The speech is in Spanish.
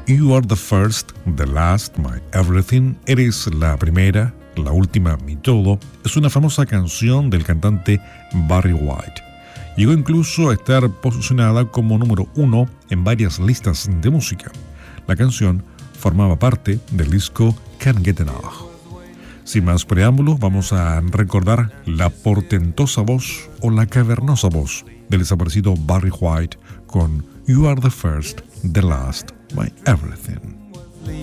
You are the first, the last, my everything. Eres la primera, la última, mi todo. Es una famosa canción del cantante Barry White. Llegó incluso a estar posicionada como número 1 en varias listas de música. La canción formaba parte del disco Can't Get Enough. Sin más preámbulos, vamos a recordar la portentosa voz o la cavernosa voz del desaparecido Barry White con You Are the First, the Last, My Everything.